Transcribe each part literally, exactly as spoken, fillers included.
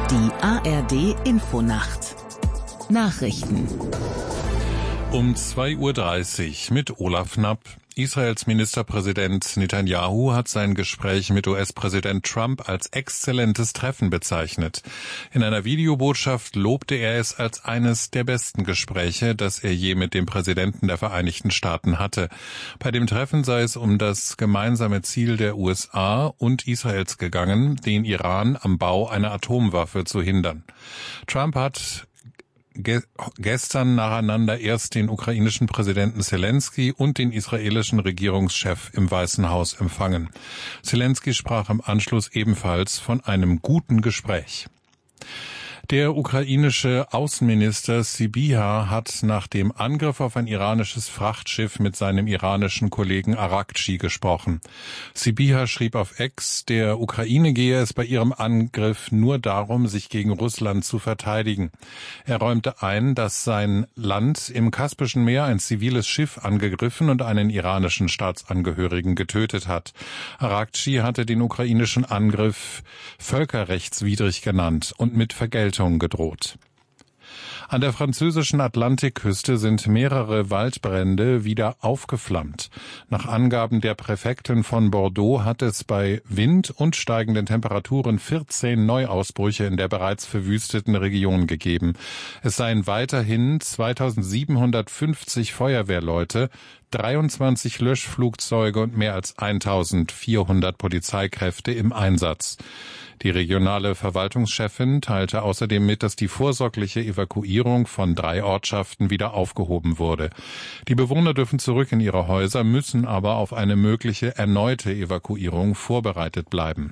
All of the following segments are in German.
Die A R D-Infonacht. Nachrichten. Um zwei Uhr dreißig mit Olaf Knapp. Israels Ministerpräsident Netanyahu hat sein Gespräch mit U S-Präsident Trump als exzellentes Treffen bezeichnet. In einer Videobotschaft lobte er es als eines der besten Gespräche, das er je mit dem Präsidenten der Vereinigten Staaten hatte. Bei dem Treffen sei es um das gemeinsame Ziel der U S A und Israels gegangen, den Iran am Bau einer Atomwaffe zu hindern. Trump hat gestern nacheinander erst den ukrainischen Präsidenten Zelensky und den israelischen Regierungschef im Weißen Haus empfangen. Zelensky sprach im Anschluss ebenfalls von einem guten Gespräch. Der ukrainische Außenminister Sybiha hat nach dem Angriff auf ein iranisches Frachtschiff mit seinem iranischen Kollegen Arakci gesprochen. Sybiha schrieb auf X, der Ukraine gehe es bei ihrem Angriff nur darum, sich gegen Russland zu verteidigen. Er räumte ein, dass sein Land im Kaspischen Meer ein ziviles Schiff angegriffen und einen iranischen Staatsangehörigen getötet hat. Arakci hatte den ukrainischen Angriff völkerrechtswidrig genannt und mit Vergeltung gedroht. An der französischen Atlantikküste sind mehrere Waldbrände wieder aufgeflammt. Nach Angaben der Präfektin von Bordeaux hat es bei Wind und steigenden Temperaturen vierzehn Neuausbrüche in der bereits verwüsteten Region gegeben. Es seien weiterhin zweitausendsiebenhundertfünfzig Feuerwehrleute, dreiundzwanzig Löschflugzeuge und mehr als eintausendvierhundert Polizeikräfte im Einsatz. Die regionale Verwaltungschefin teilte außerdem mit, dass die vorsorgliche Evakuierung von drei Ortschaften wieder aufgehoben wurde. Die Bewohner dürfen zurück in ihre Häuser, müssen aber auf eine mögliche erneute Evakuierung vorbereitet bleiben.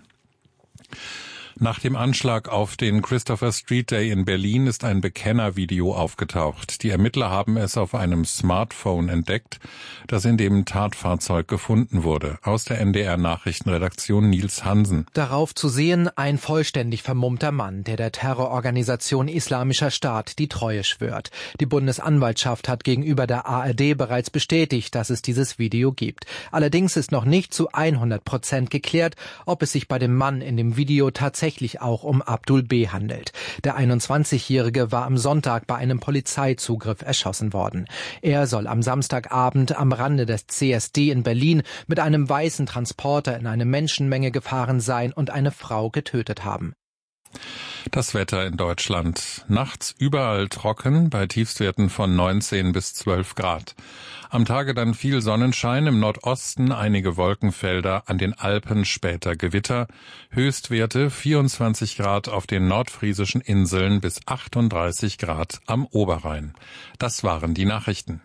Nach dem Anschlag auf den Christopher Street Day in Berlin ist ein Bekennervideo aufgetaucht. Die Ermittler haben es auf einem Smartphone entdeckt, das in dem Tatfahrzeug gefunden wurde. Aus der N D R-Nachrichtenredaktion Nils Hansen. Darauf zu sehen ein vollständig vermummter Mann, der der Terrororganisation Islamischer Staat die Treue schwört. Die Bundesanwaltschaft hat gegenüber der A R D bereits bestätigt, dass es dieses Video gibt. Allerdings ist noch nicht zu hundert Prozent geklärt, ob es sich bei dem Mann in dem Video tatsächlich auch um Abdul B. handelt. Der einundzwanzigjährige war am Sonntag bei einem Polizeizugriff erschossen worden. Er soll am Samstagabend am Rande des C S D in Berlin mit einem weißen Transporter in eine Menschenmenge gefahren sein und eine Frau getötet haben. Das Wetter in Deutschland. Nachts überall trocken, bei Tiefstwerten von neunzehn bis zwölf Grad. Am Tage dann viel Sonnenschein, im Nordosten einige Wolkenfelder, an den Alpen später Gewitter. Höchstwerte vierundzwanzig Grad auf den nordfriesischen Inseln bis achtunddreißig Grad am Oberrhein. Das waren die Nachrichten.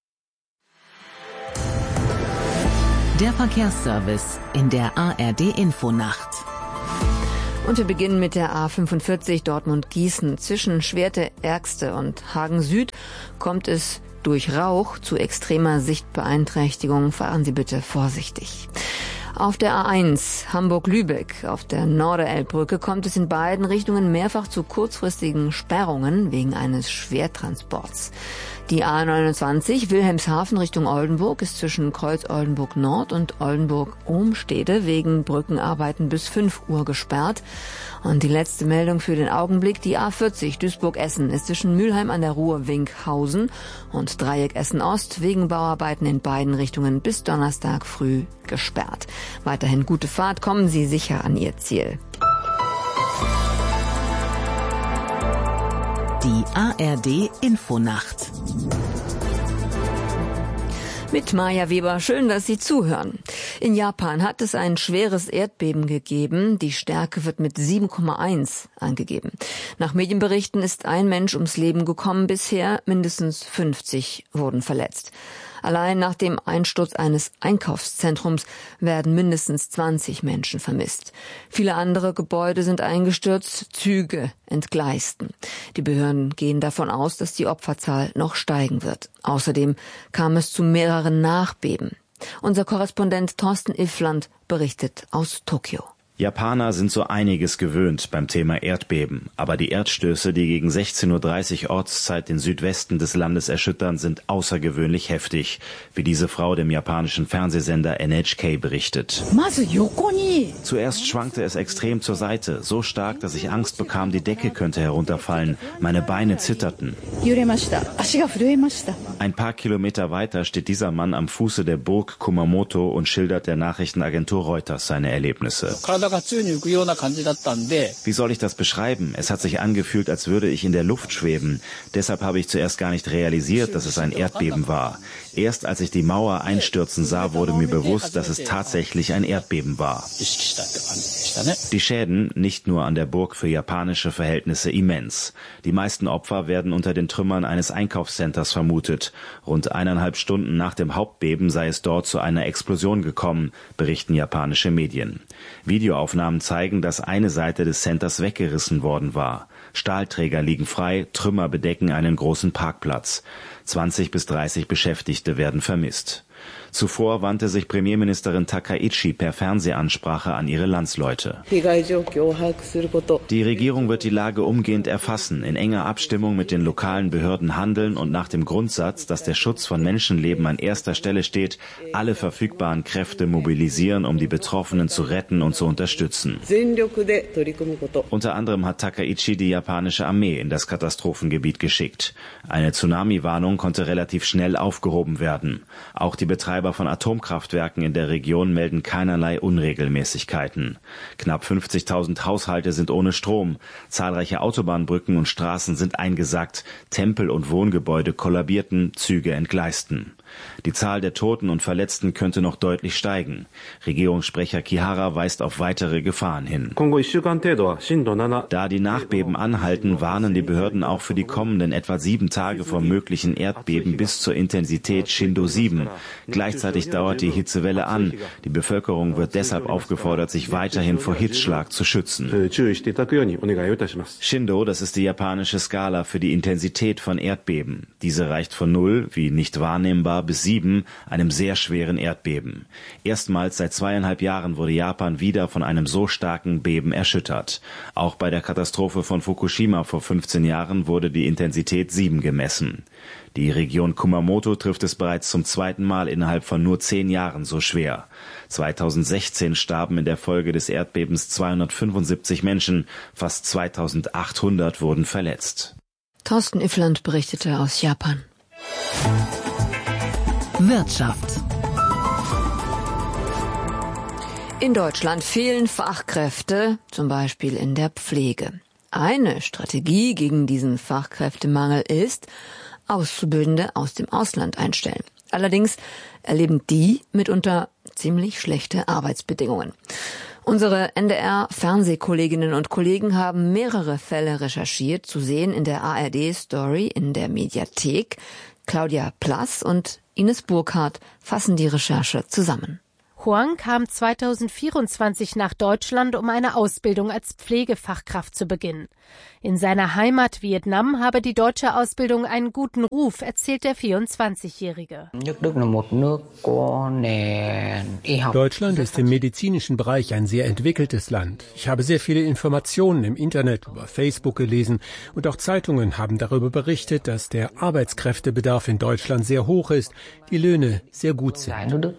Der Verkehrsservice in der A R D-Infonacht. Und wir beginnen mit der A fünfundvierzig Dortmund-Gießen. Zwischen Schwerte-Ergste und Hagen-Süd kommt es durch Rauch zu extremer Sichtbeeinträchtigung. Fahren Sie bitte vorsichtig. Auf der A eins Hamburg-Lübeck auf der Norderelbbrücke kommt es in beiden Richtungen mehrfach zu kurzfristigen Sperrungen wegen eines Schwertransports. Die A neunundzwanzig Wilhelmshaven Richtung Oldenburg ist zwischen Kreuz-Oldenburg Nord und Oldenburg-Ohmstede wegen Brückenarbeiten bis fünf Uhr gesperrt. Und die letzte Meldung für den Augenblick, die A vierzig Duisburg-Essen ist zwischen Mülheim an der Ruhr Winkhausen und Dreieck Essen-Ost wegen Bauarbeiten in beiden Richtungen bis Donnerstag früh gesperrt. Weiterhin gute Fahrt, kommen Sie sicher an Ihr Ziel. Die A R D-Infonacht. Mit Maja Weber, schön, dass Sie zuhören. In Japan hat es ein schweres Erdbeben gegeben. Die Stärke wird mit sieben Komma eins angegeben. Nach Medienberichten ist ein Mensch ums Leben gekommen bisher, mindestens fünfzig wurden verletzt. Allein nach dem Einsturz eines Einkaufszentrums werden mindestens zwanzig Menschen vermisst. Viele andere Gebäude sind eingestürzt, Züge entgleisten. Die Behörden gehen davon aus, dass die Opferzahl noch steigen wird. Außerdem kam es zu mehreren Nachbeben. Unser Korrespondent Thorsten Iffland berichtet aus Tokio. Japaner sind so einiges gewöhnt beim Thema Erdbeben, aber die Erdstöße, die gegen sechzehn Uhr dreißig Ortszeit den Südwesten des Landes erschüttern, sind außergewöhnlich heftig, wie diese Frau dem japanischen Fernsehsender N H K berichtet. Zuerst schwankte es extrem zur Seite, so stark, dass ich Angst bekam, die Decke könnte herunterfallen. Meine Beine zitterten. Ein paar Kilometer weiter steht dieser Mann am Fuße der Burg Kumamoto und schildert der Nachrichtenagentur Reuters seine Erlebnisse. Wie soll ich das beschreiben? Es hat sich angefühlt, als würde ich in der Luft schweben. Deshalb habe ich zuerst gar nicht realisiert, dass es ein Erdbeben war. Erst als ich die Mauer einstürzen sah, wurde mir bewusst, dass es tatsächlich ein Erdbeben war. Die Schäden, nicht nur an der Burg, für japanische Verhältnisse immens. Die meisten Opfer werden unter den Trümmern eines Einkaufscenters vermutet. Rund eineinhalb Stunden nach dem Hauptbeben sei es dort zu einer Explosion gekommen, berichten japanische Medien. Videoaufnahmen zeigen, dass eine Seite des Centers weggerissen worden war. Stahlträger liegen frei, Trümmer bedecken einen großen Parkplatz. zwanzig bis dreißig Beschäftigte werden vermisst. Zuvor wandte sich Premierministerin Takaichi per Fernsehansprache an ihre Landsleute. Die Regierung wird die Lage umgehend erfassen, in enger Abstimmung mit den lokalen Behörden handeln und nach dem Grundsatz, dass der Schutz von Menschenleben an erster Stelle steht, alle verfügbaren Kräfte mobilisieren, um die Betroffenen zu retten und zu unterstützen. Unter anderem hat Takaichi die japanische Armee in das Katastrophengebiet geschickt. Eine Tsunami-Warnung konnte relativ schnell aufgehoben werden. Auch die Betreiber von Atomkraftwerken in der Region melden keinerlei Unregelmäßigkeiten. Knapp fünfzigtausend Haushalte sind ohne Strom. Zahlreiche Autobahnbrücken und Straßen sind eingesackt. Tempel und Wohngebäude kollabierten, Züge entgleisten. Die Zahl der Toten und Verletzten könnte noch deutlich steigen. Regierungssprecher Kihara weist auf weitere Gefahren hin. Da die Nachbeben anhalten, warnen die Behörden auch für die kommenden etwa sieben Tage vor möglichen Erdbeben bis zur Intensität Shindo sieben. Gleichzeitig dauert die Hitzewelle an. Die Bevölkerung wird deshalb aufgefordert, sich weiterhin vor Hitzschlag zu schützen. Shindo, das ist die japanische Skala für die Intensität von Erdbeben. Diese reicht von null, wie nicht wahrnehmbar, bis sieben, einem sehr schweren Erdbeben. Erstmals seit zweieinhalb Jahren wurde Japan wieder von einem so starken Beben erschüttert. Auch bei der Katastrophe von Fukushima vor fünfzehn Jahren wurde die Intensität sieben gemessen. Die Region Kumamoto trifft es bereits zum zweiten Mal innerhalb von nur zehn Jahren so schwer. zweitausendsechzehn starben in der Folge des Erdbebens zweihundertfünfundsiebzig Menschen, fast zweitausendachthundert wurden verletzt. Thorsten Iffland berichtete aus Japan. Wirtschaft. In Deutschland fehlen Fachkräfte, zum Beispiel in der Pflege. Eine Strategie gegen diesen Fachkräftemangel ist, Auszubildende aus dem Ausland einstellen. Allerdings erleben die mitunter ziemlich schlechte Arbeitsbedingungen. Unsere N D R-Fernsehkolleginnen und Kollegen haben mehrere Fälle recherchiert, zu sehen in der A R D-Story in der Mediathek. Claudia Plass und Ines Burkhardt fassen die Recherche zusammen. Huang kam zweitausendvierundzwanzig nach Deutschland, um eine Ausbildung als Pflegefachkraft zu beginnen. In seiner Heimat Vietnam habe die deutsche Ausbildung einen guten Ruf, erzählt der vierundzwanzigjährige. Deutschland ist im medizinischen Bereich ein sehr entwickeltes Land. Ich habe sehr viele Informationen im Internet über Facebook gelesen und auch Zeitungen haben darüber berichtet, dass der Arbeitskräftebedarf in Deutschland sehr hoch ist, die Löhne sehr gut sind.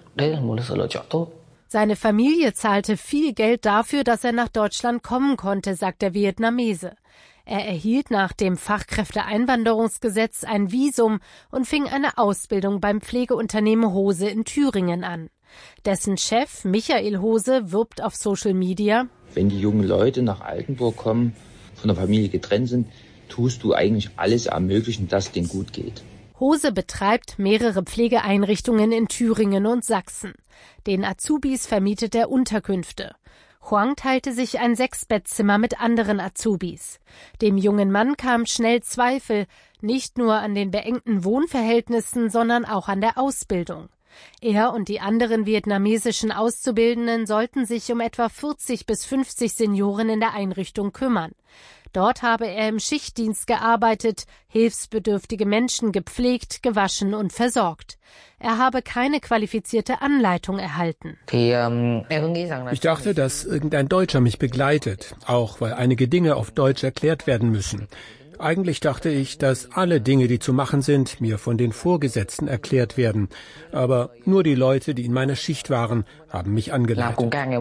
Seine Familie zahlte viel Geld dafür, dass er nach Deutschland kommen konnte, sagt der Vietnamese. Er erhielt nach dem Fachkräfteeinwanderungsgesetz ein Visum und fing eine Ausbildung beim Pflegeunternehmen Hose in Thüringen an. Dessen Chef Michael Hose wirbt auf Social Media: Wenn die jungen Leute nach Altenburg kommen, von der Familie getrennt sind, tust du eigentlich alles ermöglichen, dass es denen gut geht. Hose betreibt mehrere Pflegeeinrichtungen in Thüringen und Sachsen. Den Azubis vermietet er Unterkünfte. Huang teilte sich ein Sechsbettzimmer mit anderen Azubis. Dem jungen Mann kamen schnell Zweifel, nicht nur an den beengten Wohnverhältnissen, sondern auch an der Ausbildung. Er und die anderen vietnamesischen Auszubildenden sollten sich um etwa vierzig bis fünfzig Senioren in der Einrichtung kümmern. Dort habe er im Schichtdienst gearbeitet, hilfsbedürftige Menschen gepflegt, gewaschen und versorgt. Er habe keine qualifizierte Anleitung erhalten. Ich dachte, dass irgendein Deutscher mich begleitet, auch weil einige Dinge auf Deutsch erklärt werden müssen. Eigentlich dachte ich, dass alle Dinge, die zu machen sind, mir von den Vorgesetzten erklärt werden. Aber nur die Leute, die in meiner Schicht waren, haben mich angeleitet.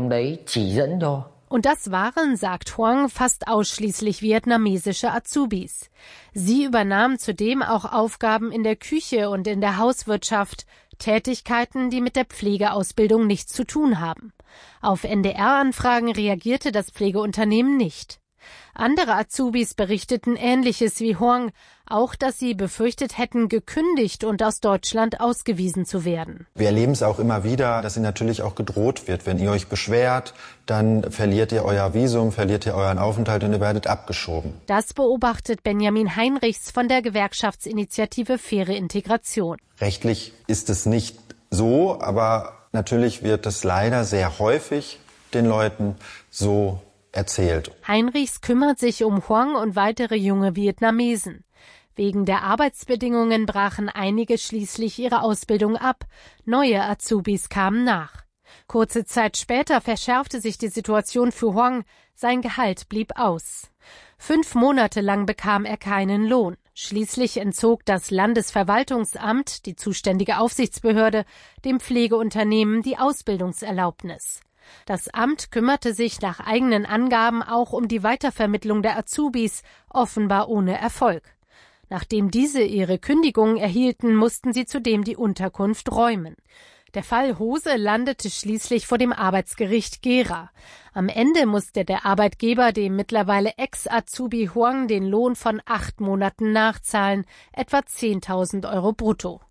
Und das waren, sagt Hoang, fast ausschließlich vietnamesische Azubis. Sie übernahmen zudem auch Aufgaben in der Küche und in der Hauswirtschaft, Tätigkeiten, die mit der Pflegeausbildung nichts zu tun haben. Auf N D R-Anfragen reagierte das Pflegeunternehmen nicht. Andere Azubis berichteten Ähnliches wie Hoang, auch dass sie befürchtet hätten, gekündigt und aus Deutschland ausgewiesen zu werden. Wir erleben es auch immer wieder, dass ihnen natürlich auch gedroht wird. Wenn ihr euch beschwert, dann verliert ihr euer Visum, verliert ihr euren Aufenthalt und ihr werdet abgeschoben. Das beobachtet Benjamin Heinrichs von der Gewerkschaftsinitiative Faire Integration. Rechtlich ist es nicht so, aber natürlich wird es leider sehr häufig den Leuten so erzählt. Heinrichs kümmert sich um Hoang und weitere junge Vietnamesen. Wegen der Arbeitsbedingungen brachen einige schließlich ihre Ausbildung ab. Neue Azubis kamen nach. Kurze Zeit später verschärfte sich die Situation für Hoang. Sein Gehalt blieb aus. Fünf Monate lang bekam er keinen Lohn. Schließlich entzog das Landesverwaltungsamt, die zuständige Aufsichtsbehörde, dem Pflegeunternehmen die Ausbildungserlaubnis. Das Amt kümmerte sich nach eigenen Angaben auch um die Weitervermittlung der Azubis, offenbar ohne Erfolg. Nachdem diese ihre Kündigung erhielten, mussten sie zudem die Unterkunft räumen. Der Fall Hose landete schließlich vor dem Arbeitsgericht Gera. Am Ende musste der Arbeitgeber dem mittlerweile Ex-Azubi Hoang den Lohn von acht Monaten nachzahlen, etwa zehntausend Euro brutto.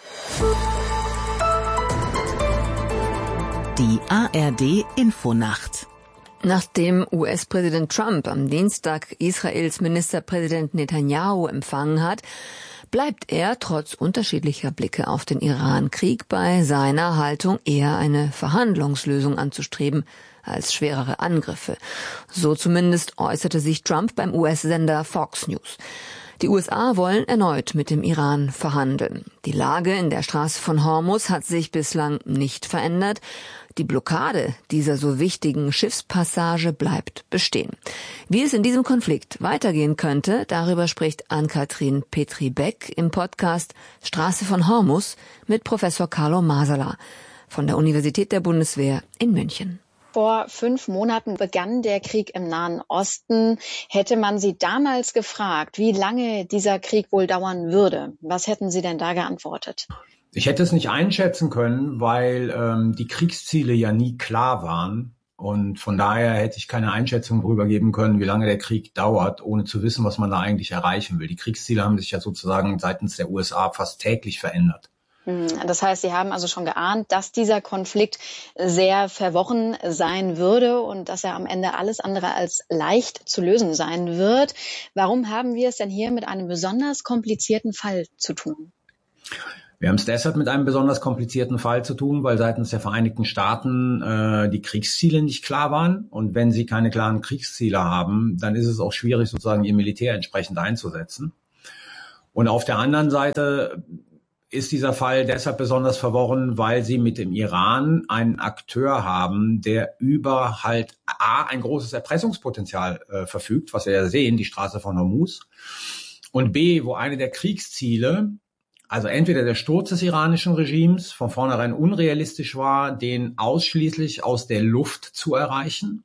Die A R D Infonacht. Nachdem U S-Präsident Trump am Dienstag Israels Ministerpräsident Netanyahu empfangen hat, bleibt er trotz unterschiedlicher Blicke auf den Iran-Krieg bei seiner Haltung, eher eine Verhandlungslösung anzustreben als schwerere Angriffe. So zumindest äußerte sich Trump beim U S-Sender Fox News. Die U S A wollen erneut mit dem Iran verhandeln. Die Lage in der Straße von Hormuz hat sich bislang nicht verändert. Die Blockade dieser so wichtigen Schiffspassage bleibt bestehen. Wie es in diesem Konflikt weitergehen könnte, darüber spricht Ann-Kathrin Petri-Beck im Podcast Straße von Hormuz mit Professor Carlo Masala von der Universität der Bundeswehr in München. Vor fünf Monaten begann der Krieg im Nahen Osten. Hätte man Sie damals gefragt, wie lange dieser Krieg wohl dauern würde, was hätten Sie denn da geantwortet? Ich hätte es nicht einschätzen können, weil ähm, die Kriegsziele ja nie klar waren. Und von daher hätte ich keine Einschätzung darüber geben können, wie lange der Krieg dauert, ohne zu wissen, was man da eigentlich erreichen will. Die Kriegsziele haben sich ja sozusagen seitens der U S A fast täglich verändert. Das heißt, Sie haben also schon geahnt, dass dieser Konflikt sehr verworren sein würde und dass er am Ende alles andere als leicht zu lösen sein wird. Warum haben wir es denn hier mit einem besonders komplizierten Fall zu tun? Wir haben es deshalb mit einem besonders komplizierten Fall zu tun, weil seitens der Vereinigten Staaten äh, die Kriegsziele nicht klar waren. Und wenn sie keine klaren Kriegsziele haben, dann ist es auch schwierig, sozusagen ihr Militär entsprechend einzusetzen. Und auf der anderen Seite ist dieser Fall deshalb besonders verworren, weil sie mit dem Iran einen Akteur haben, der über halt A, ein großes Erpressungspotenzial äh, verfügt, was wir ja sehen, die Straße von Hormuz, und B, wo eine der Kriegsziele, also entweder der Sturz des iranischen Regimes, von vornherein unrealistisch war, den ausschließlich aus der Luft zu erreichen,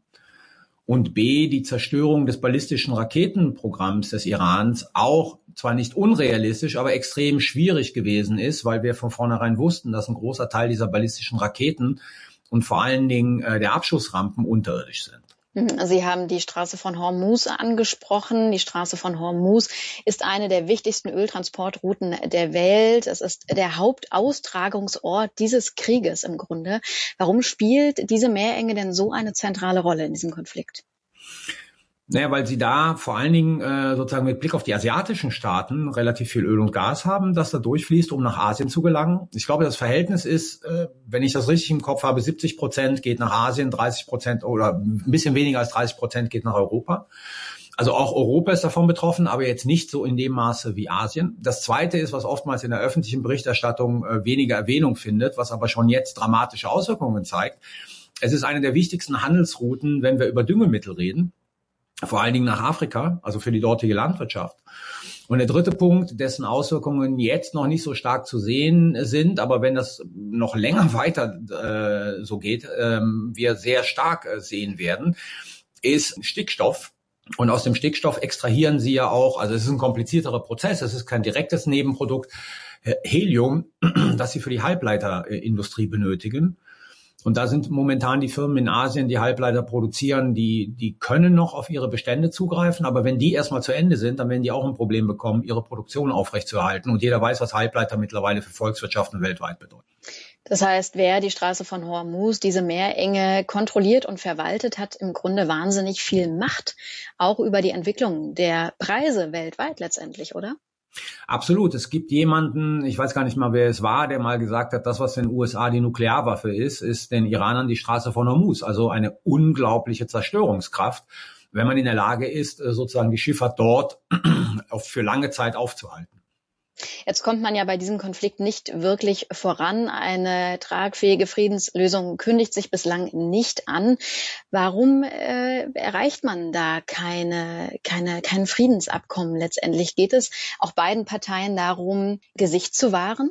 und B, die Zerstörung des ballistischen Raketenprogramms des Irans auch zwar nicht unrealistisch, aber extrem schwierig gewesen ist, weil wir von vornherein wussten, dass ein großer Teil dieser ballistischen Raketen und vor allen Dingen äh, der Abschussrampen unterirdisch sind. Sie haben die Straße von Hormuz angesprochen. Die Straße von Hormuz ist eine der wichtigsten Öltransportrouten der Welt. Es ist der Hauptaustragungsort dieses Krieges im Grunde. Warum spielt diese Meerenge denn so eine zentrale Rolle in diesem Konflikt? Naja, weil sie da vor allen Dingen äh, sozusagen mit Blick auf die asiatischen Staaten relativ viel Öl und Gas haben, das da durchfließt, um nach Asien zu gelangen. Ich glaube, das Verhältnis ist, äh, wenn ich das richtig im Kopf habe, siebzig Prozent geht nach Asien, dreißig Prozent oder ein bisschen weniger als dreißig Prozent geht nach Europa. Also auch Europa ist davon betroffen, aber jetzt nicht so in dem Maße wie Asien. Das Zweite ist, was oftmals in der öffentlichen Berichterstattung äh, weniger Erwähnung findet, was aber schon jetzt dramatische Auswirkungen zeigt. Es ist eine der wichtigsten Handelsrouten, wenn wir über Düngemittel reden. Vor allen Dingen nach Afrika, also für die dortige Landwirtschaft. Und der dritte Punkt, dessen Auswirkungen jetzt noch nicht so stark zu sehen sind, aber wenn das noch länger weiter äh, so geht, äh, wir sehr stark äh, sehen werden, ist Stickstoff. Und aus dem Stickstoff extrahieren sie ja auch, also es ist ein komplizierterer Prozess, es ist kein direktes Nebenprodukt, äh, Helium, das sie für die Halbleiterindustrie benötigen. Und da sind momentan die Firmen in Asien, die Halbleiter produzieren, die, die können noch auf ihre Bestände zugreifen. Aber wenn die erstmal zu Ende sind, dann werden die auch ein Problem bekommen, ihre Produktion aufrechtzuerhalten. Und jeder weiß, was Halbleiter mittlerweile für Volkswirtschaften weltweit bedeuten. Das heißt, wer die Straße von Hormuz, diese Meerenge kontrolliert und verwaltet, hat im Grunde wahnsinnig viel Macht, auch über die Entwicklung der Preise weltweit letztendlich, oder? Absolut. Es gibt jemanden, ich weiß gar nicht mal, wer es war, der mal gesagt hat, das, was in den U S A die Nuklearwaffe ist, ist den Iranern die Straße von Hormuz. Also eine unglaubliche Zerstörungskraft, wenn man in der Lage ist, sozusagen die Schifffahrt dort für lange Zeit aufzuhalten. Jetzt kommt man ja bei diesem Konflikt nicht wirklich voran. Eine tragfähige Friedenslösung kündigt sich bislang nicht an. Warum äh, erreicht man da keine, keine, kein Friedensabkommen letztendlich? Geht es auch beiden Parteien darum, Gesicht zu wahren?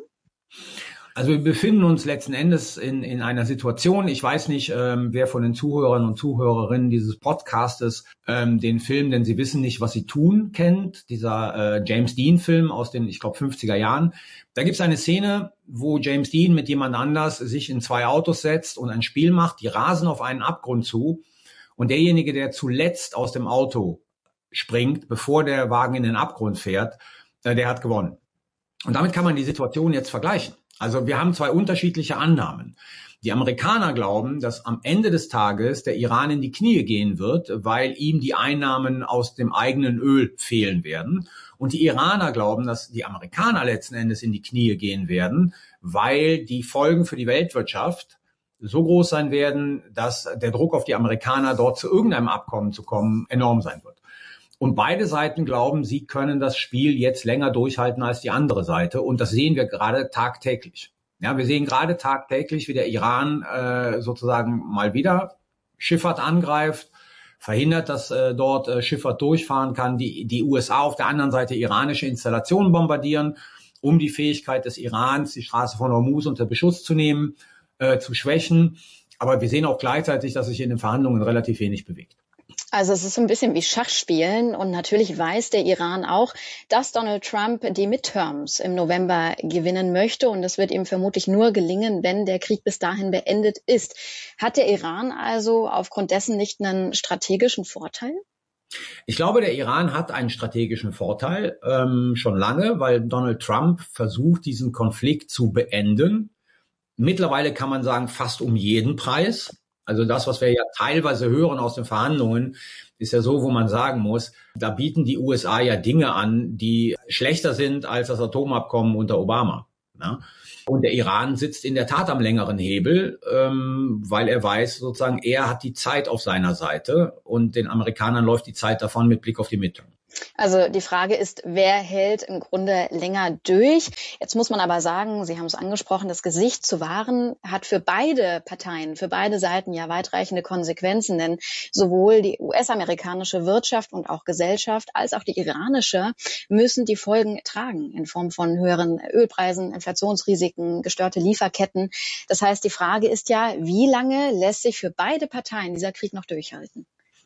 Also wir befinden uns letzten Endes in, in einer Situation, ich weiß nicht, ähm, wer von den Zuhörern und Zuhörerinnen dieses Podcastes ähm, den Film, denn sie wissen nicht, was sie tun, kennt, dieser äh, James Dean-Film aus den, ich glaube, fünfziger Jahren. Da gibt es eine Szene, wo James Dean mit jemand anders sich in zwei Autos setzt und ein Spiel macht, die rasen auf einen Abgrund zu und derjenige, der zuletzt aus dem Auto springt, bevor der Wagen in den Abgrund fährt, äh, der hat gewonnen. Und damit kann man die Situation jetzt vergleichen. Also wir haben zwei unterschiedliche Annahmen. Die Amerikaner glauben, dass am Ende des Tages der Iran in die Knie gehen wird, weil ihm die Einnahmen aus dem eigenen Öl fehlen werden. Und die Iraner glauben, dass die Amerikaner letzten Endes in die Knie gehen werden, weil die Folgen für die Weltwirtschaft so groß sein werden, dass der Druck auf die Amerikaner, dort zu irgendeinem Abkommen zu kommen, enorm sein wird. Und beide Seiten glauben, sie können das Spiel jetzt länger durchhalten als die andere Seite. Und das sehen wir gerade tagtäglich. Ja, wir sehen gerade tagtäglich, wie der Iran äh, sozusagen mal wieder Schifffahrt angreift, verhindert, dass äh, dort äh, Schifffahrt durchfahren kann. Die, die U S A auf der anderen Seite iranische Installationen bombardieren, um die Fähigkeit des Irans, die Straße von Hormuz unter Beschuss zu nehmen, äh, zu schwächen. Aber wir sehen auch gleichzeitig, dass sich in den Verhandlungen relativ wenig bewegt. Also es ist so ein bisschen wie Schachspielen und natürlich weiß der Iran auch, dass Donald Trump die Midterms im November gewinnen möchte und das wird ihm vermutlich nur gelingen, wenn der Krieg bis dahin beendet ist. Hat der Iran also aufgrund dessen nicht einen strategischen Vorteil? Ich glaube, der Iran hat einen strategischen Vorteil ähm, schon lange, weil Donald Trump versucht, diesen Konflikt zu beenden. Mittlerweile kann man sagen, fast um jeden Preis. Also das, was wir ja teilweise hören aus den Verhandlungen, ist ja so, wo man sagen muss, da bieten die U S A ja Dinge an, die schlechter sind als das Atomabkommen unter Obama. Ne? Und der Iran sitzt in der Tat am längeren Hebel, ähm, weil er weiß, sozusagen, er hat die Zeit auf seiner Seite und den Amerikanern läuft die Zeit davon mit Blick auf die Midterm. Also die Frage ist, wer hält im Grunde länger durch? Jetzt muss man aber sagen, Sie haben es angesprochen, das Gesicht zu wahren hat für beide Parteien, für beide Seiten ja weitreichende Konsequenzen, denn sowohl die U S-amerikanische Wirtschaft und auch Gesellschaft als auch die iranische müssen die Folgen tragen in Form von höheren Ölpreisen, Inflationsrisiken, gestörte Lieferketten. Das heißt, die Frage ist ja, wie lange lässt sich für beide Parteien dieser Krieg noch durchhalten?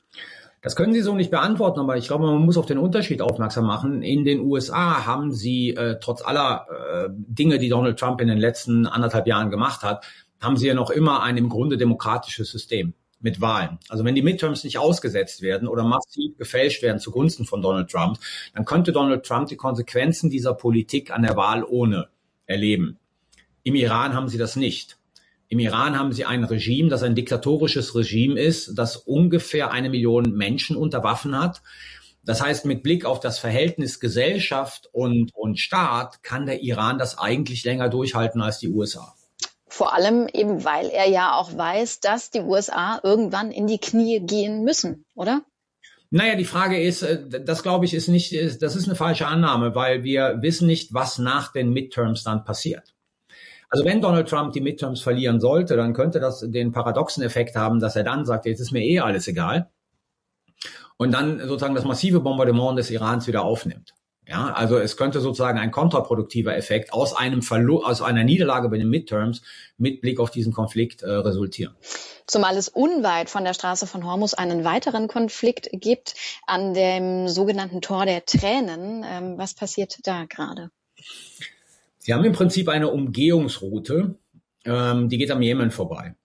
Das können Sie so nicht beantworten, aber ich glaube, man muss auf den Unterschied aufmerksam machen. In den U S A haben sie, äh, trotz aller äh, Dinge, die Donald Trump in den letzten anderthalb Jahren gemacht hat, haben sie ja noch immer ein im Grunde demokratisches System mit Wahlen. Also wenn die Midterms nicht ausgesetzt werden oder massiv gefälscht werden zugunsten von Donald Trump, dann könnte Donald Trump die Konsequenzen dieser Politik an der Wahl ohne erleben. Im Iran haben sie das nicht. Im Iran haben sie ein Regime, das ein diktatorisches Regime ist, das ungefähr eine Million Menschen unter Waffen hat. Das heißt, mit Blick auf das Verhältnis Gesellschaft und, und Staat kann der Iran das eigentlich länger durchhalten als die U S A. Vor allem eben, weil er ja auch weiß, dass die U S A irgendwann in die Knie gehen müssen, oder? Naja, die Frage ist, das glaube ich ist nicht, das ist eine falsche Annahme, weil wir wissen nicht, was nach den Midterms dann passiert. Also wenn Donald Trump die Midterms verlieren sollte, dann könnte das den paradoxen Effekt haben, dass er dann sagt, jetzt ist mir eh alles egal. Und dann sozusagen das massive Bombardement des Irans wieder aufnimmt. Ja, also es könnte sozusagen ein kontraproduktiver Effekt aus einem Verlu- aus einer Niederlage bei den Midterms mit Blick auf diesen Konflikt äh, resultieren. Zumal es unweit von der Straße von Hormuz einen weiteren Konflikt gibt, an dem sogenannten Tor der Tränen. Ähm, was passiert da gerade? Sie haben im Prinzip eine Umgehungsroute, ähm, die geht am Jemen vorbei.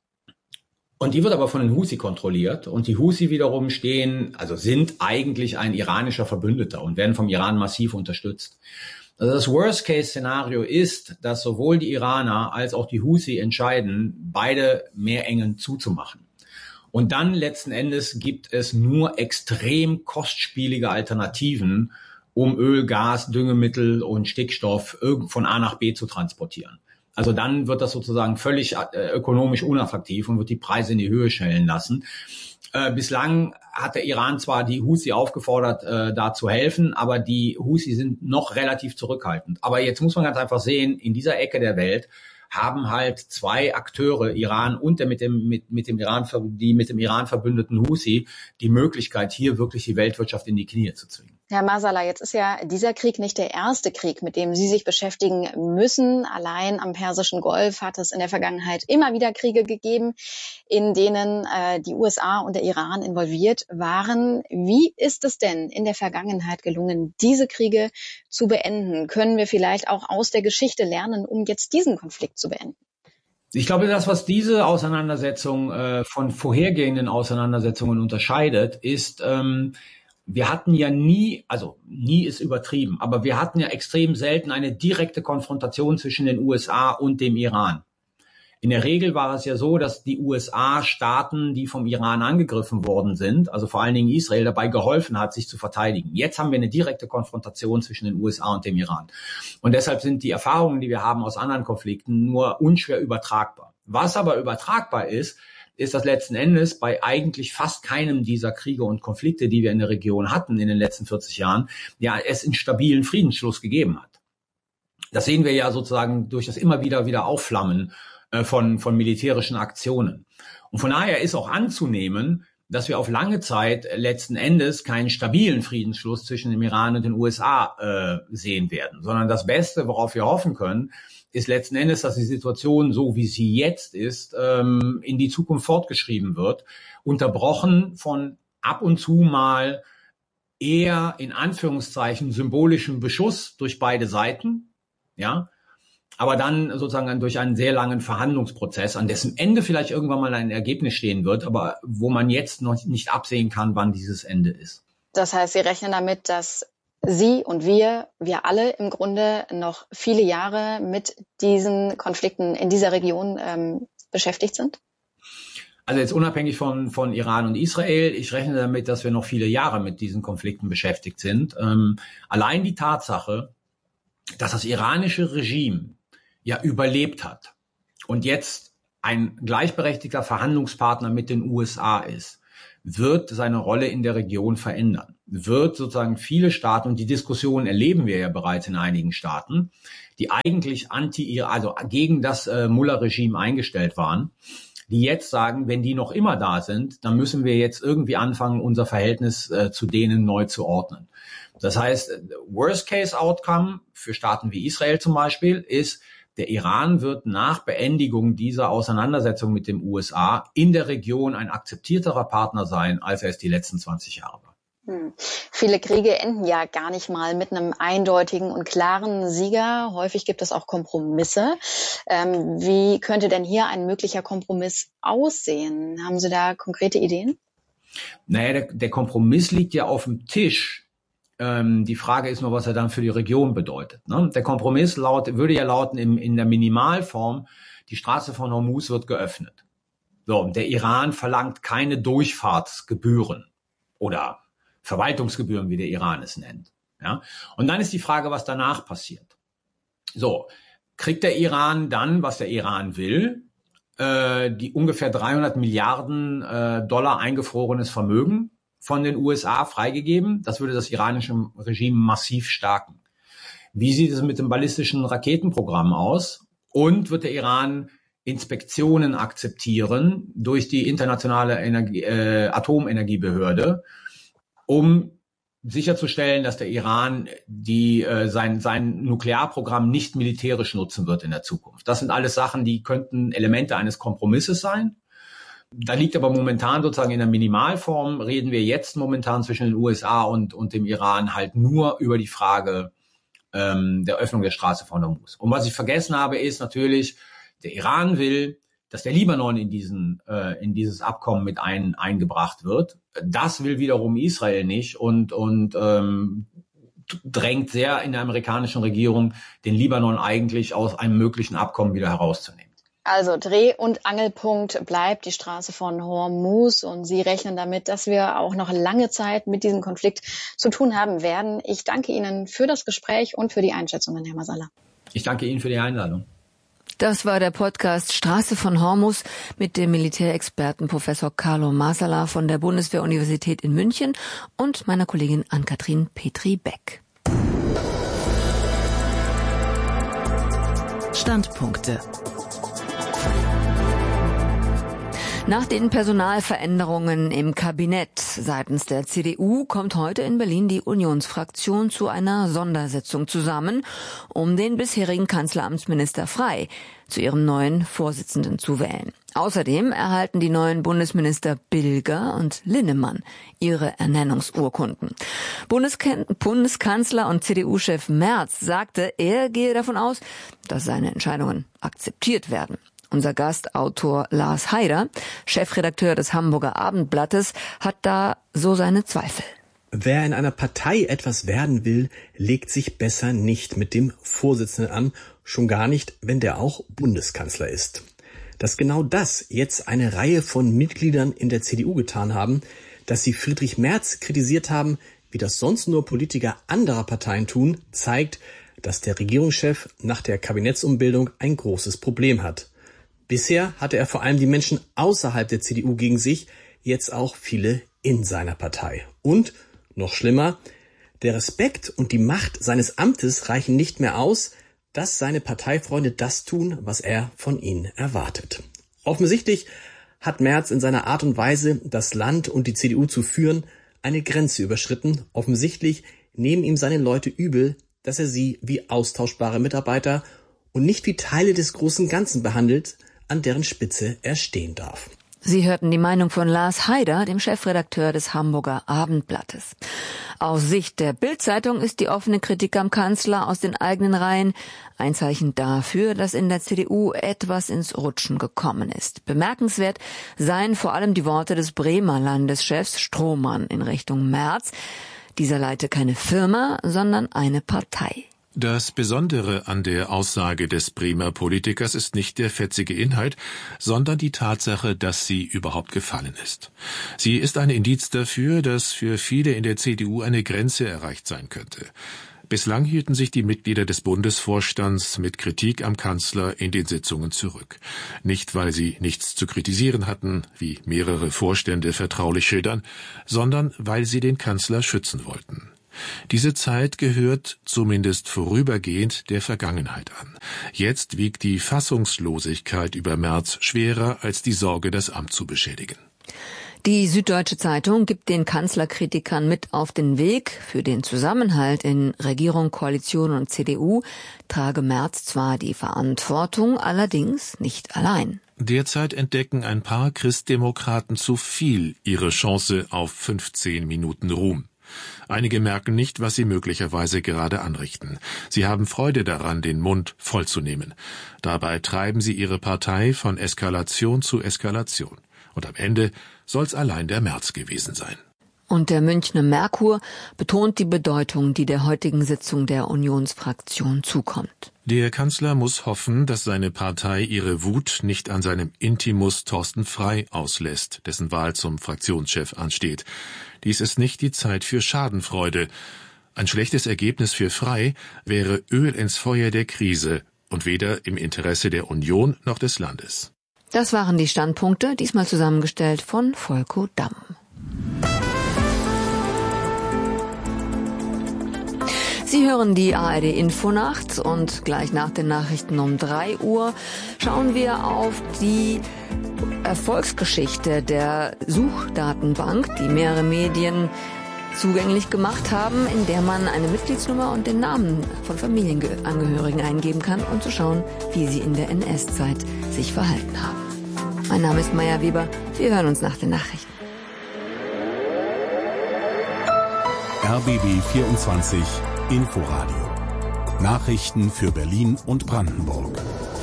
Und die wird aber von den Husi kontrolliert. Und die Husi wiederum stehen, also sind eigentlich ein iranischer Verbündeter und werden vom Iran massiv unterstützt. Also das Worst-Case-Szenario ist, dass sowohl die Iraner als auch die Husi entscheiden, beide Meerengen zuzumachen. Und dann letzten Endes gibt es nur extrem kostspielige Alternativen, um Öl, Gas, Düngemittel und Stickstoff von A nach B zu transportieren. Also dann wird das sozusagen völlig äh, ökonomisch unattraktiv und wird die Preise in die Höhe schnellen lassen. Äh, bislang hat der Iran zwar die Husi aufgefordert, äh, da zu helfen, aber die Husi sind noch relativ zurückhaltend. Aber jetzt muss man ganz einfach sehen, in dieser Ecke der Welt haben halt zwei Akteure, Iran und der mit dem mit mit dem Iran die mit dem Iran verbündeten Husi, die Möglichkeit, hier wirklich die Weltwirtschaft in die Knie zu zwingen. Herr Masala, jetzt ist ja dieser Krieg nicht der erste Krieg, mit dem Sie sich beschäftigen müssen. Allein am Persischen Golf hat es in der Vergangenheit immer wieder Kriege gegeben, in denen äh, die U S A und der Iran involviert waren. Wie ist es denn in der Vergangenheit gelungen, diese Kriege zu beenden? Können wir vielleicht auch aus der Geschichte lernen, um jetzt diesen Konflikt zu beenden? Ich glaube, das, was diese Auseinandersetzung äh, von vorhergehenden Auseinandersetzungen unterscheidet, ist, ähm, wir hatten ja nie, also nie ist übertrieben, aber wir hatten ja extrem selten eine direkte Konfrontation zwischen den U S A und dem Iran. In der Regel war es ja so, dass die U S A Staaten, die vom Iran angegriffen worden sind, also vor allen Dingen Israel, dabei geholfen hat, sich zu verteidigen. Jetzt haben wir eine direkte Konfrontation zwischen den U S A und dem Iran. Und deshalb sind die Erfahrungen, die wir haben aus anderen Konflikten, nur unschwer übertragbar. Was aber übertragbar ist, ist, dass letzten Endes bei eigentlich fast keinem dieser Kriege und Konflikte, die wir in der Region hatten in den letzten vierzig Jahren, ja, es einen stabilen Friedensschluss gegeben hat. Das sehen wir ja sozusagen durch das immer wieder wieder Aufflammen äh, von, von militärischen Aktionen. Und von daher ist auch anzunehmen, dass wir auf lange Zeit letzten Endes keinen stabilen Friedensschluss zwischen dem Iran und den U S A äh, sehen werden, sondern das Beste, worauf wir hoffen können, ist letzten Endes, dass die Situation, so wie sie jetzt ist, ähm, in die Zukunft fortgeschrieben wird, unterbrochen von ab und zu mal eher in Anführungszeichen symbolischem Beschuss durch beide Seiten, ja, aber dann sozusagen durch einen sehr langen Verhandlungsprozess, an dessen Ende vielleicht irgendwann mal ein Ergebnis stehen wird, aber wo man jetzt noch nicht absehen kann, wann dieses Ende ist. Das heißt, Sie rechnen damit, dass Sie und wir, wir alle im Grunde noch viele Jahre mit diesen Konflikten in dieser Region ähm, beschäftigt sind? Also jetzt unabhängig von, von Iran und Israel, ich rechne damit, dass wir noch viele Jahre mit diesen Konflikten beschäftigt sind. Ähm, allein die Tatsache, dass das iranische Regime ja überlebt hat und jetzt ein gleichberechtigter Verhandlungspartner mit den U S A ist, wird seine Rolle in der Region verändern. Wird sozusagen viele Staaten, und die Diskussion erleben wir ja bereits in einigen Staaten, die eigentlich anti, also gegen das äh, Mullah-Regime eingestellt waren, die jetzt sagen, wenn die noch immer da sind, dann müssen wir jetzt irgendwie anfangen, unser Verhältnis äh, zu denen neu zu ordnen. Das heißt, Worst-Case-Outcome für Staaten wie Israel zum Beispiel ist, der Iran wird nach Beendigung dieser Auseinandersetzung mit dem U S A in der Region ein akzeptierterer Partner sein, als er es die letzten zwanzig Jahre war. Hm. Viele Kriege enden ja gar nicht mal mit einem eindeutigen und klaren Sieger. Häufig gibt es auch Kompromisse. Ähm, wie könnte denn hier ein möglicher Kompromiss aussehen? Haben Sie da konkrete Ideen? Naja, der, der Kompromiss liegt ja auf dem Tisch. Ähm, die Frage ist nur, was er dann für die Region bedeutet. Ne? Der Kompromiss laut, würde ja lauten im, in der Minimalform, die Straße von Hormuz wird geöffnet. So, und der Iran verlangt keine Durchfahrtsgebühren oder Verwaltungsgebühren, wie der Iran es nennt. Ja? Und dann ist die Frage, was danach passiert. So, kriegt der Iran dann, was der Iran will, äh, die ungefähr dreihundert Milliarden äh, Dollar eingefrorenes Vermögen von den U S A freigegeben? Das würde das iranische Regime massiv stärken. Wie sieht es mit dem ballistischen Raketenprogramm aus? Und wird der Iran Inspektionen akzeptieren durch die internationale Energie, äh, Atomenergiebehörde, um sicherzustellen, dass der Iran die, äh, sein, sein Nuklearprogramm nicht militärisch nutzen wird in der Zukunft. Das sind alles Sachen, die könnten Elemente eines Kompromisses sein. Da liegt aber momentan sozusagen in der Minimalform, reden wir jetzt momentan zwischen den U S A und, und dem Iran halt nur über die Frage ähm, der Öffnung der Straße von Hormuz. Und was ich vergessen habe, ist natürlich, der Iran will, dass der Libanon in diesen äh, in dieses Abkommen mit ein, eingebracht wird. Das will wiederum Israel nicht und und ähm, drängt sehr in der amerikanischen Regierung, den Libanon eigentlich aus einem möglichen Abkommen wieder herauszunehmen. Also Dreh- und Angelpunkt bleibt die Straße von Hormuz und Sie rechnen damit, dass wir auch noch lange Zeit mit diesem Konflikt zu tun haben werden. Ich danke Ihnen für das Gespräch und für die Einschätzungen, Herr Masala. Ich danke Ihnen für die Einladung. Das war der Podcast Straße von Hormuz mit dem Militärexperten Professor Carlo Masala von der Bundeswehr-Universität in München und meiner Kollegin Ann-Kathrin Petri-Beck. Standpunkte. Nach den Personalveränderungen im Kabinett seitens der C D U kommt heute in Berlin die Unionsfraktion zu einer Sondersitzung zusammen, um den bisherigen Kanzleramtsminister Frey zu ihrem neuen Vorsitzenden zu wählen. Außerdem erhalten die neuen Bundesminister Bilger und Linnemann ihre Ernennungsurkunden. Bundeskan- Bundeskanzler und C D U-Chef Merz sagte, er gehe davon aus, dass seine Entscheidungen akzeptiert werden. Unser Gastautor Lars Haider, Chefredakteur des Hamburger Abendblattes, hat da so seine Zweifel. Wer in einer Partei etwas werden will, legt sich besser nicht mit dem Vorsitzenden an, schon gar nicht, wenn der auch Bundeskanzler ist. Dass genau das jetzt eine Reihe von Mitgliedern in der C D U getan haben, dass sie Friedrich Merz kritisiert haben, wie das sonst nur Politiker anderer Parteien tun, zeigt, dass der Regierungschef nach der Kabinettsumbildung ein großes Problem hat. Bisher hatte er vor allem die Menschen außerhalb der C D U gegen sich, jetzt auch viele in seiner Partei. Und, noch schlimmer, der Respekt und die Macht seines Amtes reichen nicht mehr aus, dass seine Parteifreunde das tun, was er von ihnen erwartet. Offensichtlich hat Merz in seiner Art und Weise, das Land und die C D U zu führen, eine Grenze überschritten. Offensichtlich nehmen ihm seine Leute übel, dass er sie wie austauschbare Mitarbeiter und nicht wie Teile des großen Ganzen behandelt, an deren Spitze er stehen darf. Sie hörten die Meinung von Lars Haider, dem Chefredakteur des Hamburger Abendblattes. Aus Sicht der Bild-Zeitung ist die offene Kritik am Kanzler aus den eigenen Reihen ein Zeichen dafür, dass in der C D U etwas ins Rutschen gekommen ist. Bemerkenswert seien vor allem die Worte des Bremer Landeschefs Strohmann in Richtung Merz. Dieser leite keine Firma, sondern eine Partei. Das Besondere an der Aussage des Bremer Politikers ist nicht der fetzige Inhalt, sondern die Tatsache, dass sie überhaupt gefallen ist. Sie ist ein Indiz dafür, dass für viele in der C D U eine Grenze erreicht sein könnte. Bislang hielten sich die Mitglieder des Bundesvorstands mit Kritik am Kanzler in den Sitzungen zurück. Nicht, weil sie nichts zu kritisieren hatten, wie mehrere Vorstände vertraulich schildern, sondern weil sie den Kanzler schützen wollten. Diese Zeit gehört, zumindest vorübergehend, der Vergangenheit an. Jetzt wiegt die Fassungslosigkeit über Merz schwerer als die Sorge, das Amt zu beschädigen. Die Süddeutsche Zeitung gibt den Kanzlerkritikern mit auf den Weg. Für den Zusammenhalt in Regierung, Koalition und C D U trage Merz zwar die Verantwortung, allerdings nicht allein. Derzeit entdecken ein paar Christdemokraten zu viel ihre Chance auf fünfzehn Minuten Ruhm. Einige merken nicht, was sie möglicherweise gerade anrichten. Sie haben Freude daran, den Mund vollzunehmen. Dabei treiben sie ihre Partei von Eskalation zu Eskalation. Und am Ende soll's allein der Merz gewesen sein. Und der Münchner Merkur betont die Bedeutung, die der heutigen Sitzung der Unionsfraktion zukommt. Der Kanzler muss hoffen, dass seine Partei ihre Wut nicht an seinem Intimus Thorsten Frey auslässt, dessen Wahl zum Fraktionschef ansteht. Dies ist nicht die Zeit für Schadenfreude. Ein schlechtes Ergebnis für Frey wäre Öl ins Feuer der Krise und weder im Interesse der Union noch des Landes. Das waren die Standpunkte, diesmal zusammengestellt von Volko Damm. Sie hören die A R D Infonacht und gleich nach den Nachrichten um drei Uhr schauen wir auf die Erfolgsgeschichte der Suchdatenbank, die mehrere Medien zugänglich gemacht haben, in der man eine Mitgliedsnummer und den Namen von Familienangehörigen eingeben kann, um zu schauen, wie sie in der N S-Zeit sich verhalten haben. Mein Name ist Maya Weber. Wir hören uns nach den Nachrichten. R B B vierundzwanzig Inforadio. Nachrichten für Berlin und Brandenburg.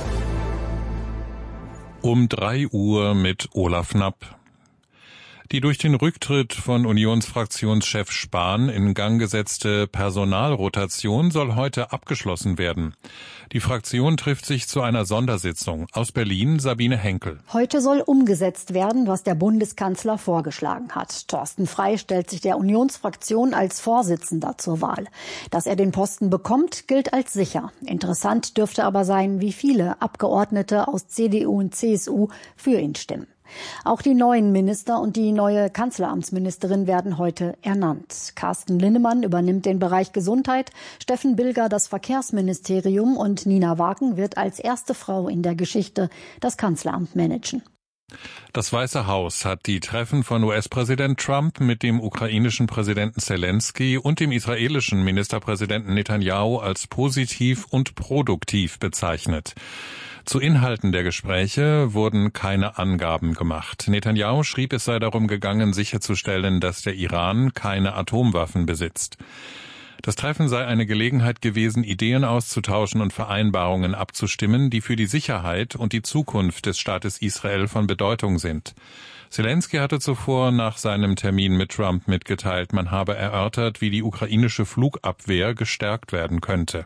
Um drei Uhr mit Olaf Knapp. Die durch den Rücktritt von Unionsfraktionschef Spahn in Gang gesetzte Personalrotation soll heute abgeschlossen werden. Die Fraktion trifft sich zu einer Sondersitzung. Aus Berlin Sabine Henkel. Heute soll umgesetzt werden, was der Bundeskanzler vorgeschlagen hat. Thorsten Frey stellt sich der Unionsfraktion als Vorsitzender zur Wahl. Dass er den Posten bekommt, gilt als sicher. Interessant dürfte aber sein, wie viele Abgeordnete aus C D U und C S U für ihn stimmen. Auch die neuen Minister und die neue Kanzleramtsministerin werden heute ernannt. Carsten Linnemann übernimmt den Bereich Gesundheit, Steffen Bilger das Verkehrsministerium und Nina Wagen wird als erste Frau in der Geschichte das Kanzleramt managen. Das Weiße Haus hat die Treffen von U S-Präsident Trump mit dem ukrainischen Präsidenten Zelensky und dem israelischen Ministerpräsidenten Netanyahu als positiv und produktiv bezeichnet. Zu Inhalten der Gespräche wurden keine Angaben gemacht. Netanyahu schrieb, es sei darum gegangen, sicherzustellen, dass der Iran keine Atomwaffen besitzt. Das Treffen sei eine Gelegenheit gewesen, Ideen auszutauschen und Vereinbarungen abzustimmen, die für die Sicherheit und die Zukunft des Staates Israel von Bedeutung sind. Zelensky hatte zuvor nach seinem Termin mit Trump mitgeteilt, man habe erörtert, wie die ukrainische Flugabwehr gestärkt werden könnte.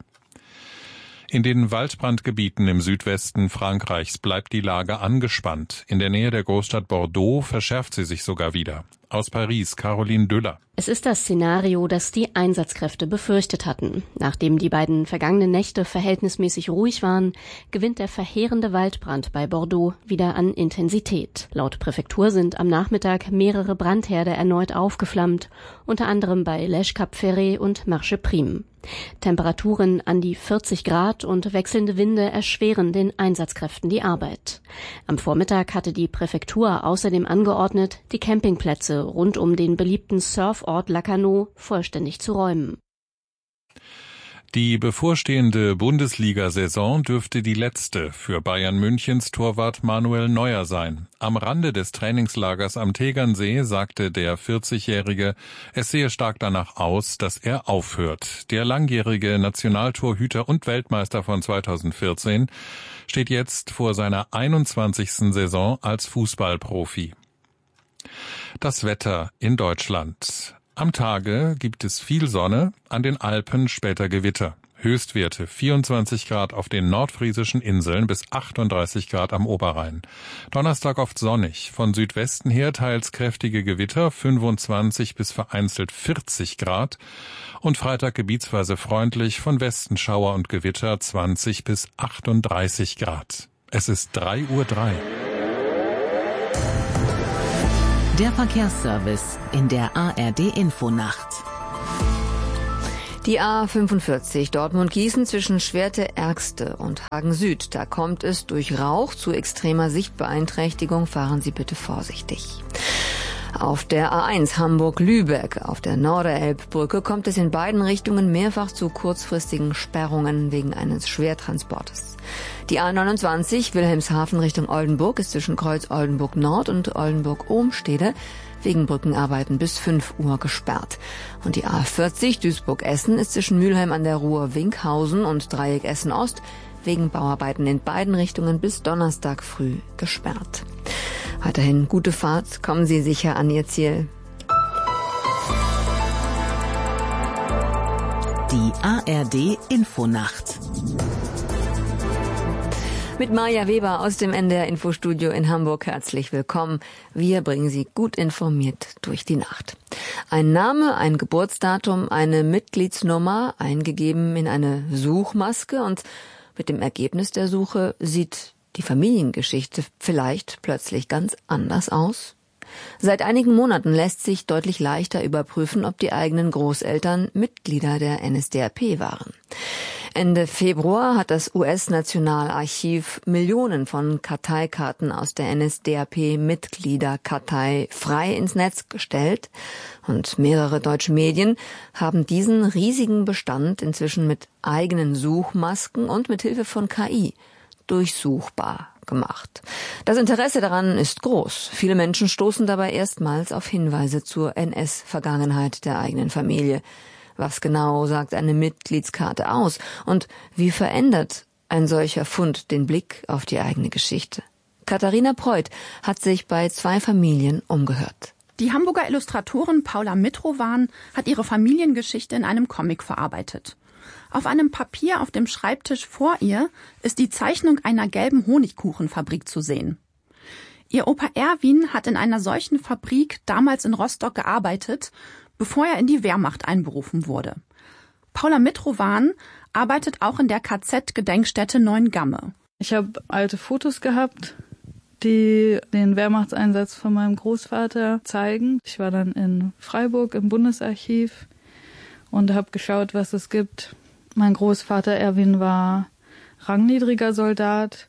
In den Waldbrandgebieten im Südwesten Frankreichs bleibt die Lage angespannt. In der Nähe der Großstadt Bordeaux verschärft sie sich sogar wieder. Aus Paris, Caroline Düller. Es ist das Szenario, das die Einsatzkräfte befürchtet hatten. Nachdem die beiden vergangenen Nächte verhältnismäßig ruhig waren, gewinnt der verheerende Waldbrand bei Bordeaux wieder an Intensität. Laut Präfektur sind am Nachmittag mehrere Brandherde erneut aufgeflammt, unter anderem bei Lèche-Cap-Ferré und Marche Prime. Temperaturen an die vierzig Grad und wechselnde Winde erschweren den Einsatzkräften die Arbeit. Am Vormittag hatte die Präfektur außerdem angeordnet, die Campingplätze rund um den beliebten Surfort Lacanau vollständig zu räumen. Die bevorstehende Bundesliga-Saison dürfte die letzte für Bayern Münchens Torwart Manuel Neuer sein. Am Rande des Trainingslagers am Tegernsee sagte der vierzigjährige, es sehe stark danach aus, dass er aufhört. Der langjährige Nationaltorhüter und Weltmeister von zweitausendvierzehn steht jetzt vor seiner einundzwanzigsten Saison als Fußballprofi. Das Wetter in Deutschland. Am Tage gibt es viel Sonne, an den Alpen später Gewitter. Höchstwerte vierundzwanzig Grad auf den nordfriesischen Inseln bis achtunddreißig Grad am Oberrhein. Donnerstag oft sonnig, von Südwesten her teils kräftige Gewitter, fünfundzwanzig bis vereinzelt vierzig Grad. Und Freitag gebietsweise freundlich, von Westen Schauer und Gewitter, zwanzig bis achtunddreißig Grad. Es ist drei Uhr drei. Der Verkehrsservice in der A R D Infonacht. Die A fünfundvierzig Dortmund-Gießen zwischen Schwerte-Ergste und Hagen-Süd. Da kommt es durch Rauch zu extremer Sichtbeeinträchtigung. Fahren Sie bitte vorsichtig. Auf der A eins Hamburg-Lübeck auf der Norderelbbrücke kommt es in beiden Richtungen mehrfach zu kurzfristigen Sperrungen wegen eines Schwertransportes. Die A neunundzwanzig Wilhelmshaven Richtung Oldenburg ist zwischen Kreuz Oldenburg Nord und Oldenburg-Ohmstede wegen Brückenarbeiten bis fünf Uhr gesperrt. Und die A vierzig Duisburg-Essen ist zwischen Mülheim an der Ruhr Winkhausen und Dreieck Essen Ost wegen Bauarbeiten in beiden Richtungen bis Donnerstag früh gesperrt. Weiterhin gute Fahrt, kommen Sie sicher an Ihr Ziel. Die A R D Infonacht. Mit Maja Weber aus dem N D R Infostudio in Hamburg herzlich willkommen. Wir bringen Sie gut informiert durch die Nacht. Ein Name, ein Geburtsdatum, eine Mitgliedsnummer eingegeben in eine Suchmaske und mit dem Ergebnis der Suche sieht die Familiengeschichte vielleicht plötzlich ganz anders aus. Seit einigen Monaten lässt sich deutlich leichter überprüfen, ob die eigenen Großeltern Mitglieder der N S D A P waren. Ende Februar hat das U S-Nationalarchiv Millionen von Karteikarten aus der N S D A P-Mitgliederkartei frei ins Netz gestellt und mehrere deutsche Medien haben diesen riesigen Bestand inzwischen mit eigenen Suchmasken und mit Hilfe von K I durchsuchbar gemacht. Das Interesse daran ist groß. Viele Menschen stoßen dabei erstmals auf Hinweise zur N S-Vergangenheit der eigenen Familie. Was genau sagt eine Mitgliedskarte aus? Und wie verändert ein solcher Fund den Blick auf die eigene Geschichte? Katharina Preuth hat sich bei zwei Familien umgehört. Die Hamburger Illustratorin Paula Mitrowan hat ihre Familiengeschichte in einem Comic verarbeitet. Auf einem Papier auf dem Schreibtisch vor ihr ist die Zeichnung einer gelben Honigkuchenfabrik zu sehen. Ihr Opa Erwin hat in einer solchen Fabrik damals in Rostock gearbeitet, bevor er in die Wehrmacht einberufen wurde. Paula Mitrowan arbeitet auch in der K Z-Gedenkstätte Neuengamme. Ich habe alte Fotos gehabt, die den Wehrmachtseinsatz von meinem Großvater zeigen. Ich war dann in Freiburg im Bundesarchiv und habe geschaut, was es gibt. Mein Großvater Erwin war rangniedriger Soldat.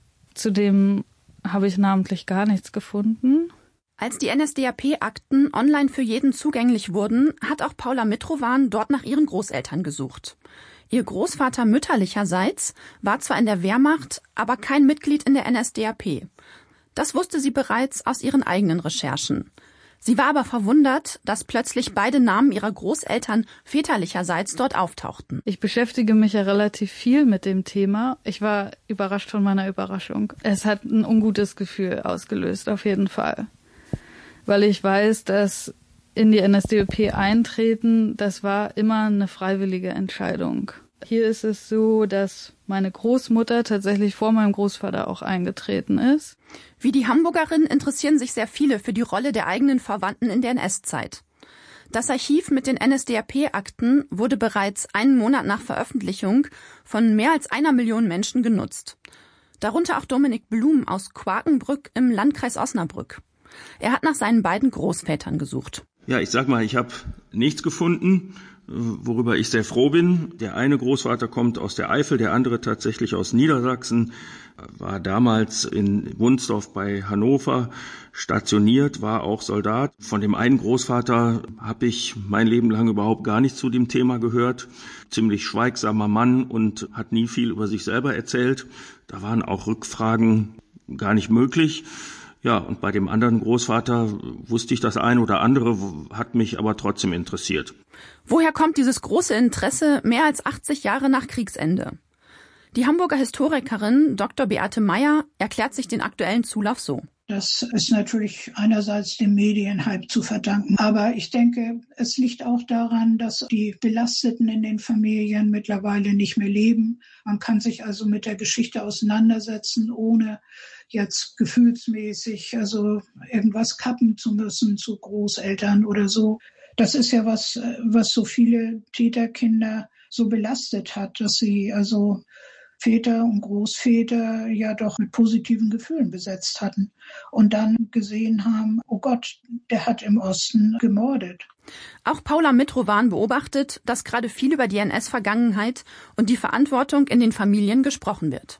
Zudem habe ich namentlich gar nichts gefunden. Als die N S D A P-Akten online für jeden zugänglich wurden, hat auch Paula Mitrowan dort nach ihren Großeltern gesucht. Ihr Großvater mütterlicherseits war zwar in der Wehrmacht, aber kein Mitglied in der N S D A P. Das wusste sie bereits aus ihren eigenen Recherchen. Sie war aber verwundert, dass plötzlich beide Namen ihrer Großeltern väterlicherseits dort auftauchten. Ich beschäftige mich ja relativ viel mit dem Thema. Ich war überrascht von meiner Überraschung. Es hat ein ungutes Gefühl ausgelöst, auf jeden Fall. Weil ich weiß, dass in die N S D A P eintreten, das war immer eine freiwillige Entscheidung. Hier ist es so, dass meine Großmutter tatsächlich vor meinem Großvater auch eingetreten ist. Wie die Hamburgerin interessieren sich sehr viele für die Rolle der eigenen Verwandten in der N S-Zeit. Das Archiv mit den N S D A P-Akten wurde bereits einen Monat nach Veröffentlichung von mehr als einer Million Menschen genutzt. Darunter auch Dominik Blum aus Quakenbrück im Landkreis Osnabrück. Er hat nach seinen beiden Großvätern gesucht. Ja, ich sag mal, ich habe nichts gefunden, worüber ich sehr froh bin. Der eine Großvater kommt aus der Eifel, der andere tatsächlich aus Niedersachsen, war damals in Wunsdorf bei Hannover stationiert, war auch Soldat. Von dem einen Großvater habe ich mein Leben lang überhaupt gar nichts zu dem Thema gehört. Ziemlich schweigsamer Mann und hat nie viel über sich selber erzählt. Da waren auch Rückfragen gar nicht möglich. Ja, und bei dem anderen Großvater wusste ich das eine oder andere, hat mich aber trotzdem interessiert. Woher kommt dieses große Interesse mehr als achtzig Jahre nach Kriegsende? Die Hamburger Historikerin Doktor Beate Meyer erklärt sich den aktuellen Zulauf so. Das ist natürlich einerseits dem Medienhype zu verdanken. Aber ich denke, es liegt auch daran, dass die Belasteten in den Familien mittlerweile nicht mehr leben. Man kann sich also mit der Geschichte auseinandersetzen, ohne jetzt gefühlsmäßig also irgendwas kappen zu müssen zu Großeltern oder so. Das ist ja was, was so viele Täterkinder so belastet hat, dass sie also Väter und Großväter ja doch mit positiven Gefühlen besetzt hatten und dann gesehen haben, oh Gott, der hat im Osten gemordet. Auch Paula Mitrowan beobachtet, dass gerade viel über die N S-Vergangenheit und die Verantwortung in den Familien gesprochen wird.